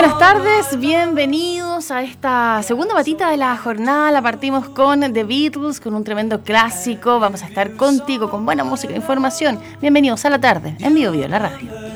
buenas tardes, bienvenidos a esta segunda patita de la jornada. La partimos con The Beatles, con un tremendo clásico. Vamos a estar contigo con buena música e información. Bienvenidos a la tarde, en Vivo Vivo, la radio.